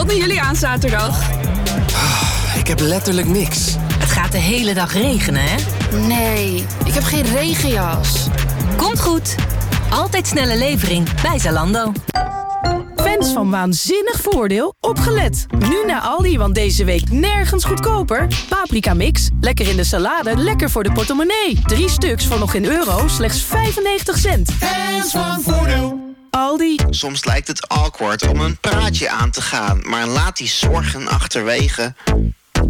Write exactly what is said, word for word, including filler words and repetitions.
doen jullie aan zaterdag? Ik heb letterlijk niks. Het gaat de hele dag regenen, hè? Nee, ik heb geen regenjas. Komt goed. Altijd snelle levering bij Zalando. Fans van Waanzinnig Voordeel, opgelet. Nu naar Aldi, want deze week nergens goedkoper. Paprika mix, lekker in de salade, lekker voor de portemonnee. Drie stuks voor nog geen euro, slechts vijfennegentig cent. Fans van Voordeel. Aldi. Soms lijkt het awkward om een praatje aan te gaan, maar laat die zorgen achterwege.